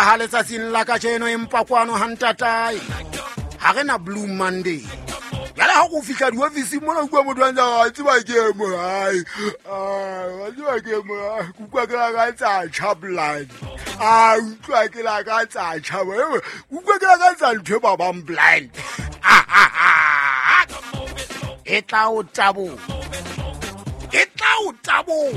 ha letsatsing la kajeno empa kwano hantatai ha rena Blue Monday yala ha go fihla diofisi mona kwa motho a ntse a tseba ke mo hai a tseba ke mo ku kwa ka tsa chabline utlwa ke la ka tsa chaba ku kwa ka tsa ntwe ba bang blind e tla o tabo